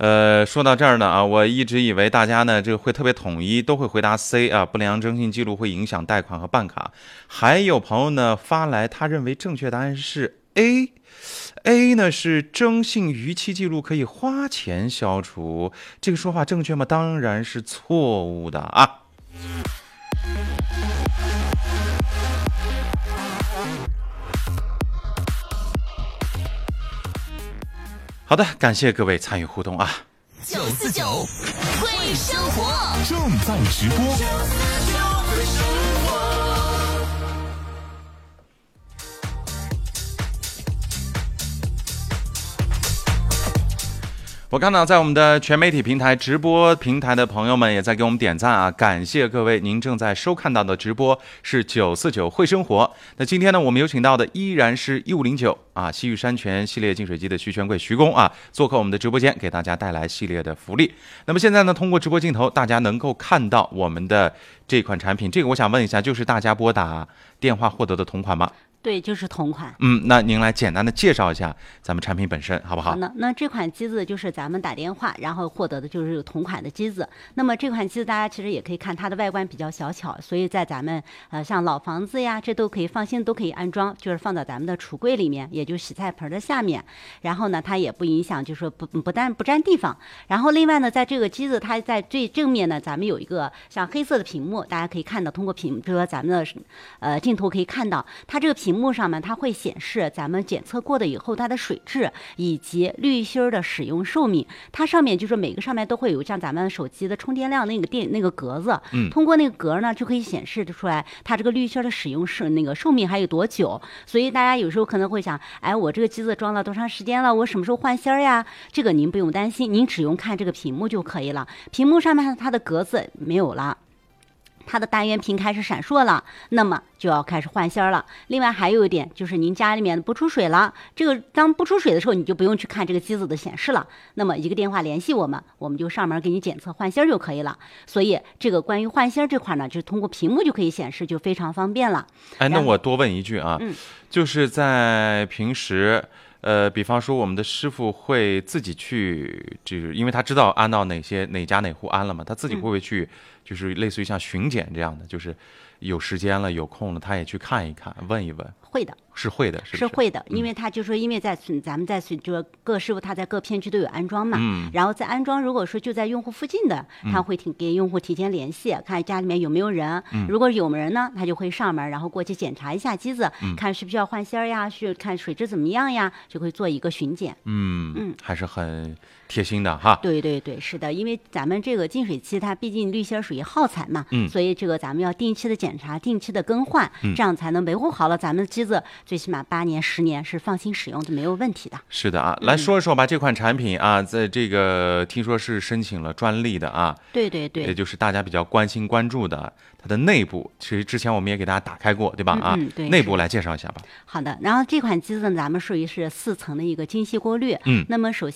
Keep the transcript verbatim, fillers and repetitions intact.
呃，说到这儿呢啊，我一直以为大家呢这个会特别统一，都会回答 C 啊，不良征信记录会影响贷款和办卡。还有朋友呢发来，他认为正确答案是 A。A 呢是征信逾期记录可以花钱消除，这个说法正确吗？当然是错误的啊。好的，感谢各位参与互动啊。 九四九会生活正在直播。 我看到在我们的全媒体平台直播平台的朋友们也在给我们点赞啊，感谢各位！您正在收看到的直播是九四九会生活。那今天呢，我们有请到的依然是一五零九啊西域山泉系列净水机的徐权贵徐工啊，做客我们的直播间，给大家带来系列的福利。那么现在呢，通过直播镜头，大家能够看到我们的这款产品。这个我想问一下，就是大家拨打电话获得的同款吗？ 对，就是同款。 嗯，那您来简单的介绍一下咱们产品本身，好不好？ 好的，那这款机子就是咱们打电话，然后获得的就是同款的机子。那么这款机子大家其实也可以看，它的外观比较小巧，所以在咱们呃像老房子呀，这都可以放心都可以安装，就是放到咱们的橱柜里面，也就洗菜盆的下面。然后呢，它也不影响，就是说不不但不占地方。然后另外呢，在这个机子它在最正面呢，咱们有一个像黑色的屏幕，大家可以看到，通过屏，比如说咱们的呃镜头可以看到，它这个屏幕上面它会显示咱们检测过的以后它的水质以及滤芯的使用寿命。它上面就是每个上面都会有像咱们手机的充电量那个电那个格子， 嗯， 通过那个格呢就可以显示出来它这个滤芯的使用是那个寿命还有多久。所以大家有时候可能会想，哎，我这个机子装了多长时间了？我什么时候换芯呀？这个您不用担心，您只用看这个屏幕就可以了。屏幕上面它的格子没有了，它的单元屏开始闪烁了，那么就要开始换芯了。另外还有一点就是您家里面不出水了，这个当不出水的时候，你就不用去看这个机子的显示了，那么一个电话联系我们，我们就上门给你检测换芯就可以了。所以这个关于换芯这块呢，就通过屏幕就可以显示，就非常方便了。 哎，那我多问一句啊， 嗯， 就是在平时呃，比方说我们的师傅会自己去，就是因为他知道安到哪些哪家哪户安了嘛，他自己会不会去，就是类似于像巡检这样的，就是有时间了有空了，他也去看一看，问一问？ 会的。 是会的，是不是？ 是会的，因为他就说，因为在咱们在就是各师傅他在各片区都有安装嘛， 嗯， 然后在安装，如果说就在用户附近的，他会提给用户提前联系，看家里面有没有人， 嗯， 如果有人呢，他就会上门，然后过去检查一下机子， 嗯， 看需不需要换芯儿呀，需看水质怎么样呀，就会做一个巡检。 嗯嗯， 还是很贴心的哈。 对对对，是的，因为咱们这个净水器它毕竟滤芯属于耗材嘛， 嗯， 所以这个咱们要定期的检查，定期的更换， 嗯， 这样才能维护好了咱们的机子，最起码八年。十年是放心使用的，没有问题的。 是的啊，来说一说吧，嗯，这款产品啊，在这个听说是申请了专利的啊。 对对对， 也就是大家比较关心关注的，它的内部，其实之前我们也给大家打开过，对吧？啊， 嗯嗯，对， 内部来介绍一下吧。 好的，然后这款机子呢，咱们属于是四层的一个精细过滤。 嗯， 那么首先。